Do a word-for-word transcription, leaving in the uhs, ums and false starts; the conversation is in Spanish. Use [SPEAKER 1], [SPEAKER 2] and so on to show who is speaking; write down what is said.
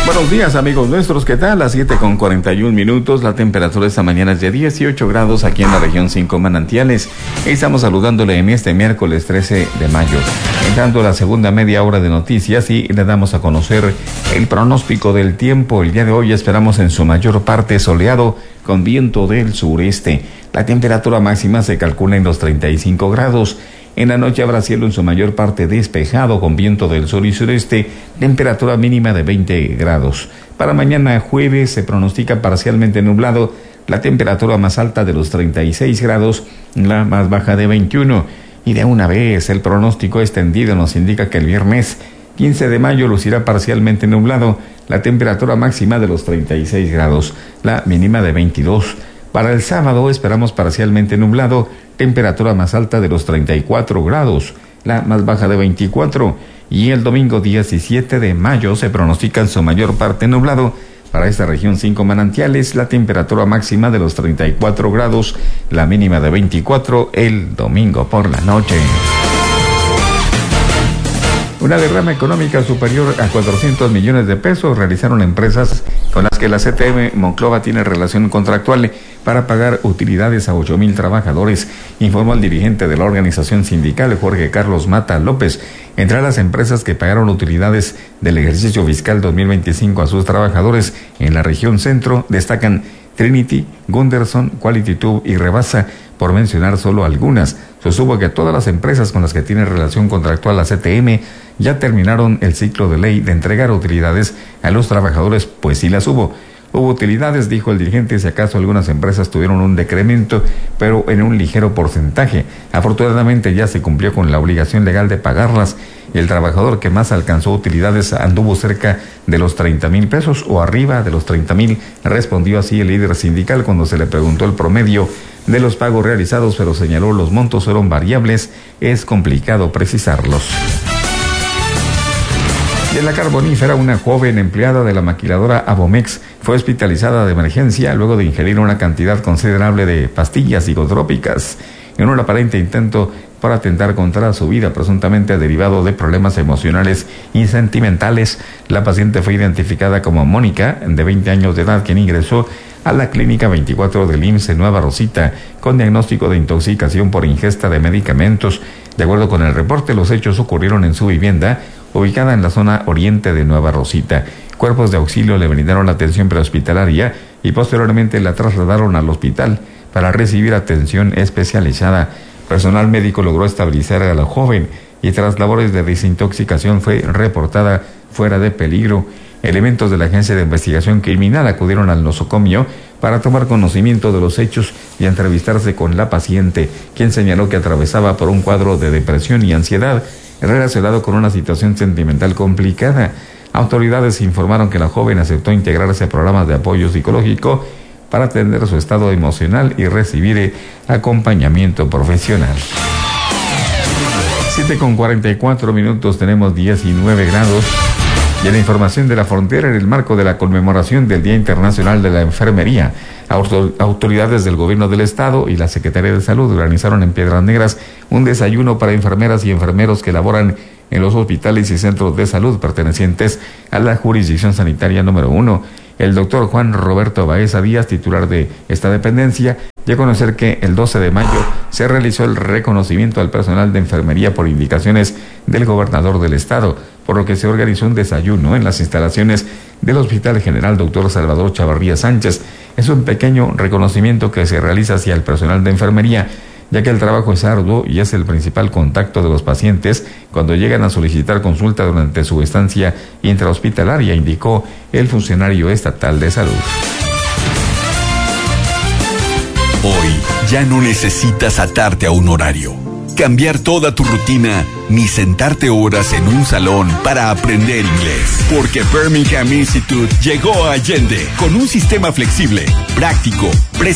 [SPEAKER 1] Buenos días, amigos nuestros, ¿qué tal? Las siete con cuarenta y un minutos, la temperatura esta mañana es de dieciocho grados aquí en la región cinco Manantiales. Estamos saludándole en este miércoles trece de mayo, entrando a la segunda media hora de noticias y le damos a conocer el pronóstico del tiempo. El día de hoy esperamos en su mayor parte soleado con viento del sureste. La temperatura máxima se calcula en los treinta y cinco grados. En la noche habrá cielo en su mayor parte despejado con viento del sur y sureste, temperatura mínima de veinte grados. Para mañana jueves se pronostica parcialmente nublado, la temperatura más alta de los treinta y seis grados, la más baja de veintiuno. Y de una vez el pronóstico extendido nos indica que el viernes quince de mayo lucirá parcialmente nublado, la temperatura máxima de los treinta y seis grados, la mínima de veintidós. Para el sábado esperamos parcialmente nublado, temperatura más alta de los treinta y cuatro grados, la más baja de veinticuatro. Y el domingo diecisiete de mayo se pronostica en su mayor parte nublado. Para esta región cinco Manantiales, la temperatura máxima de los treinta y cuatro grados, la mínima de veinticuatro el domingo por la noche. Una derrama económica superior a cuatrocientos millones de pesos realizaron empresas con las que la C T M Monclova tiene relación contractual para pagar utilidades a ocho mil trabajadores, informó el dirigente de la organización sindical, Jorge Carlos Mata López. Entre las empresas que pagaron utilidades del ejercicio fiscal dos mil veinticinco a sus trabajadores en la región centro destacan Trinity, Gunderson, Quality Tube y Rebasa, por mencionar solo algunas. Sostuvo que todas las empresas con las que tiene relación contractual la C T M ya terminaron el ciclo de ley de entregar utilidades a los trabajadores, pues sí las hubo. Hubo utilidades, dijo el dirigente, si acaso algunas empresas tuvieron un decremento, pero en un ligero porcentaje. Afortunadamente ya se cumplió con la obligación legal de pagarlas. El trabajador que más alcanzó utilidades anduvo cerca de los treinta mil pesos o arriba de los treinta mil, respondió así el líder sindical cuando se le preguntó el promedio de los pagos realizados, pero señaló los montos fueron variables, es complicado precisarlos. En la Carbonífera, una joven empleada de la maquiladora Abomex fue hospitalizada de emergencia luego de ingerir una cantidad considerable de pastillas psicotrópicas en un aparente intento por atentar contra su vida, presuntamente derivado de problemas emocionales y sentimentales. La paciente fue identificada como Mónica, de veinte años de edad, quien ingresó a la clínica veinticuatro del I M S S en Nueva Rosita con diagnóstico de intoxicación por ingesta de medicamentos. De acuerdo con el reporte, los hechos ocurrieron en su vivienda, ubicada en la zona oriente de Nueva Rosita. Cuerpos de auxilio le brindaron atención prehospitalaria y posteriormente la trasladaron al hospital para recibir atención especializada. Personal médico logró estabilizar a la joven y tras labores de desintoxicación fue reportada fuera de peligro. Elementos de la Agencia de Investigación Criminal acudieron al nosocomio para tomar conocimiento de los hechos y entrevistarse con la paciente, quien señaló que atravesaba por un cuadro de depresión y ansiedad relacionado con una situación sentimental complicada. Autoridades informaron que la joven aceptó integrarse a programas de apoyo psicológico para atender su estado emocional y recibir acompañamiento profesional. siete con cuarenta y cuatro minutos, tenemos diecinueve grados. Y en la información de la frontera, en el marco de la conmemoración del Día Internacional de la Enfermería, autoridades del gobierno del estado y la Secretaría de Salud organizaron en Piedras Negras un desayuno para enfermeras y enfermeros que laboran en los hospitales y centros de salud pertenecientes a la jurisdicción sanitaria número uno. El doctor Juan Roberto Baeza Díaz, titular de esta dependencia, dio a conocer que el doce de mayo se realizó el reconocimiento al personal de enfermería por indicaciones del gobernador del estado, por lo que se organizó un desayuno en las instalaciones del Hospital General Doctor Salvador Chavarría Sánchez. Es un pequeño reconocimiento que se realiza hacia el personal de enfermería, ya que el trabajo es arduo y es el principal contacto de los pacientes cuando llegan a solicitar consulta durante su estancia intrahospitalaria, indicó el funcionario estatal de salud.
[SPEAKER 2] Hoy ya no necesitas atarte a un horario, cambiar toda tu rutina, ni sentarte horas en un salón para aprender inglés. Porque Birmingham Institute llegó a Allende con un sistema flexible, práctico,